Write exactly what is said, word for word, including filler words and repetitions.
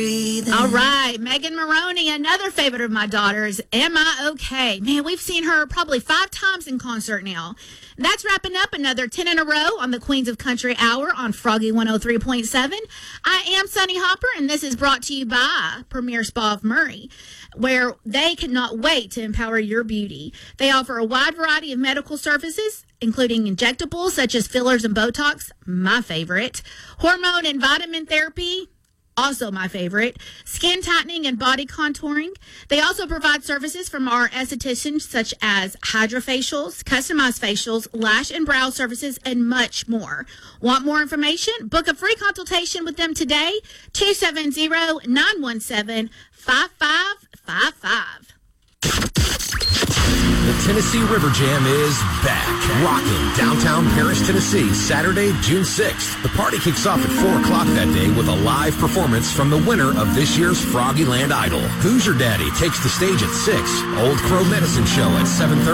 All right, Megan Maroney, another favorite of my daughter's, Am I Okay? Man, we've seen her probably five times in concert now. And that's wrapping up another ten in a row on the Queens of Country Hour on Froggy one oh three point seven. I am Sunny Hopper, and this is brought to you by Premier Spa of Murray, where they cannot wait to empower your beauty. They offer a wide variety of medical services, including injectables such as fillers and Botox, my favorite, hormone and vitamin therapy, also my favorite, skin tightening and body contouring. They also provide services from our estheticians such as hydrofacials, customized facials, lash and brow services, and much more. Want more information? Book a free consultation with them today, two seven zero, nine one seven, five five five five. The Tennessee River Jam is back. Rocking downtown Paris, Tennessee, Saturday, June sixth. The party kicks off at four o'clock that day with a live performance from the winner of this year's Froggyland Idol. Who's Your Daddy takes the stage at six. Old Crow Medicine Show at seven thirty.